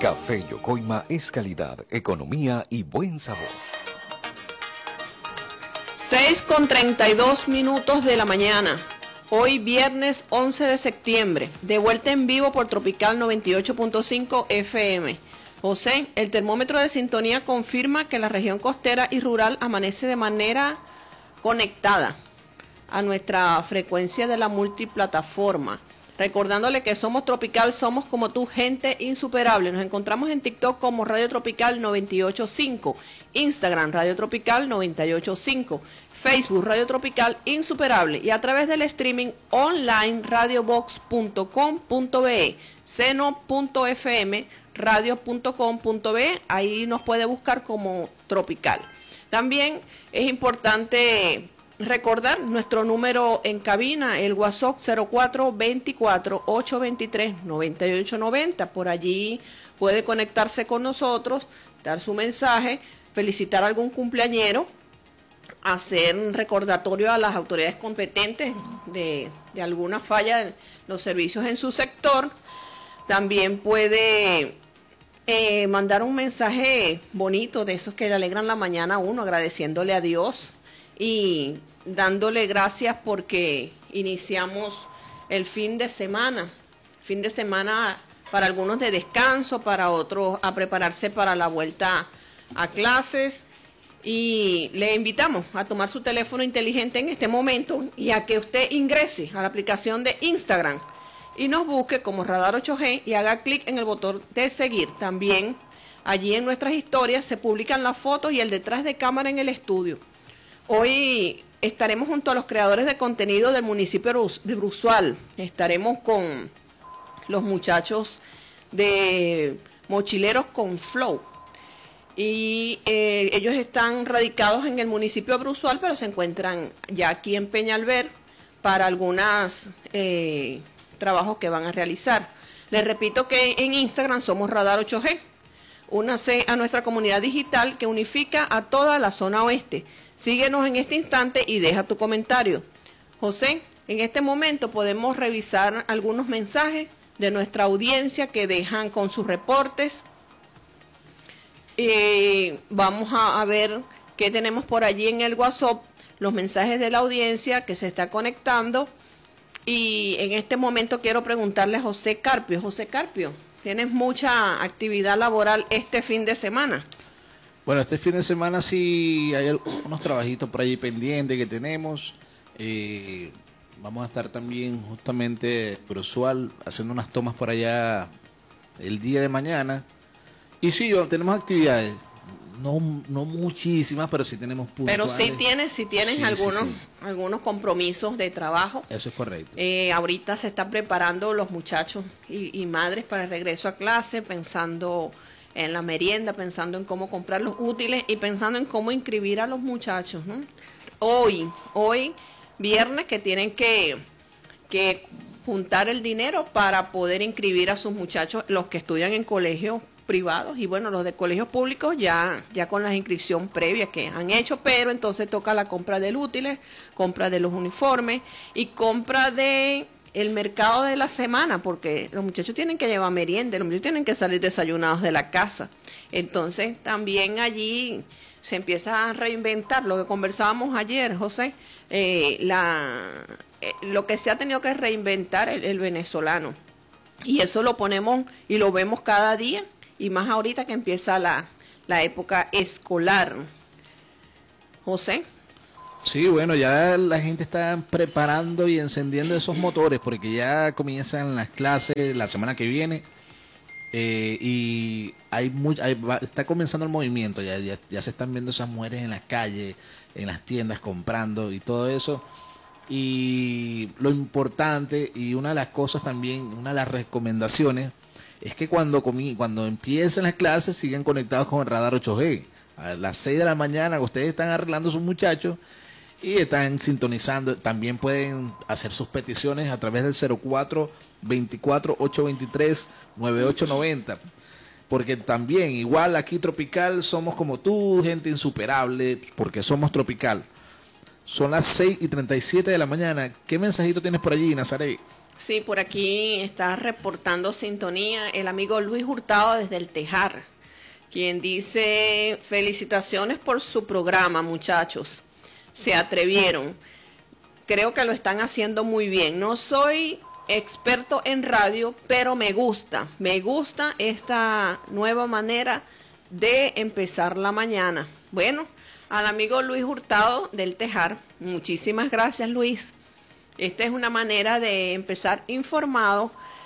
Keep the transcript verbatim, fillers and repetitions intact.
Café Yocoima es calidad, economía y buen sabor. seis con treinta y dos minutos de la mañana. Hoy viernes once de septiembre. De vuelta en vivo por Tropical noventa y ocho punto cinco F M. José, el termómetro de sintonía confirma que la región costera y rural amanece de manera conectada a nuestra frecuencia de la multiplataforma. Recordándole que somos Tropical, somos como tú, gente insuperable. Nos encontramos en TikTok como Radio Tropical noventa y ocho punto cinco, Instagram Radio Tropical noventa y ocho punto cinco, Facebook Radio Tropical Insuperable y a través del streaming online radiobox punto com punto be, seno punto efe eme, radio punto com punto be, ahí nos puede buscar como Tropical. También es importante recordar nuestro número en cabina, el WhatsApp cero cuatro veinticuatro, ochocientos veintitrés, noventa y ocho noventa. Por allí puede conectarse con nosotros, dar su mensaje, felicitar a algún cumpleañero, hacer un recordatorio a las autoridades competentes de, de alguna falla en los servicios en su sector. También puede eh, mandar un mensaje bonito de esos que le alegran la mañana a uno, agradeciéndole a Dios y dándole gracias porque iniciamos el fin de semana, fin de semana para algunos de descanso, para otros a prepararse para la vuelta a clases, y le invitamos a tomar su teléfono inteligente en este momento y a que usted ingrese a la aplicación de Instagram y nos busque como Radar ocho G y haga clic en el botón de seguir. También allí en nuestras historias se publican las fotos y el detrás de cámara en el estudio. Hoy estaremos junto a los creadores de contenido del municipio de Bruzual. Estaremos con los muchachos de Mochileros con Flow. Y eh, ellos están radicados en el municipio de Bruzual, pero se encuentran ya aquí en Peñalver para algunos eh, trabajos que van a realizar. Les repito que en Instagram somos Radar ocho G. Únase a nuestra comunidad digital que unifica a toda la zona oeste. Síguenos en este instante y deja tu comentario. José, en este momento podemos revisar algunos mensajes de nuestra audiencia que dejan con sus reportes. Eh, vamos a, a ver qué tenemos por allí en el WhatsApp, los mensajes de la audiencia que se está conectando. Y en este momento quiero preguntarle a José Carpio. José Carpio, ¿tienes mucha actividad laboral este fin de semana? Bueno, este fin de semana sí hay unos trabajitos por allí pendientes que tenemos. Eh, vamos a estar también justamente Bruzual haciendo unas tomas por allá el día de mañana. Y sí, tenemos actividades, no no muchísimas, pero sí tenemos puntuales. Pero sí tienes, sí tienes sí, algunos, sí, sí. algunos compromisos de trabajo. Eso es correcto. Eh, ahorita se están preparando los muchachos y, y madres para el regreso a clase, pensando en la merienda, pensando en cómo comprar los útiles y pensando en cómo inscribir a los muchachos, ¿no? Hoy, hoy, viernes, que tienen que, que juntar el dinero para poder inscribir a sus muchachos, los que estudian en colegios privados, y bueno, los de colegios públicos ya, ya con la inscripción previa que han hecho, pero entonces toca la compra de útiles, compra de los uniformes y compra de el mercado de la semana, porque los muchachos tienen que llevar merienda, los muchachos tienen que salir desayunados de la casa. Entonces también allí se empieza a reinventar lo que conversábamos ayer, José, eh, la, eh, lo que se ha tenido que reinventar el, el venezolano. Y eso lo ponemos y lo vemos cada día, y más ahorita que empieza la, la época escolar. José. Sí, bueno, ya la gente está preparando y encendiendo esos motores porque ya comienzan las clases la semana que viene eh, y hay muy, hay, va, está comenzando el movimiento, ya, ya, ya se están viendo esas mujeres en las calles, en las tiendas comprando y todo eso. Y lo importante y una de las cosas también, una de las recomendaciones es que cuando, comi cuando empiecen las clases sigan conectados con el Radar ocho G. A las seis de la mañana ustedes están arreglando a sus muchachos y están sintonizando. También pueden hacer sus peticiones a través del cero cuatro veinticuatro, ochocientos veintitrés, noventa y ocho noventa. Porque también, igual aquí Tropical, somos como tú, gente insuperable, porque somos Tropical. Son las seis y treinta y siete de la mañana. ¿Qué mensajito tienes por allí, Nazaret? Sí, por aquí está reportando sintonía el amigo Luis Hurtado desde el Tejar, quien dice: felicitaciones por su programa, muchachos. Se atrevieron. Creo que lo están haciendo muy bien. No soy experto en radio, pero me gusta. Me gusta esta nueva manera de empezar la mañana. Bueno, al amigo Luis Hurtado del Tejar, muchísimas gracias, Luis. Esta es una manera de empezar informado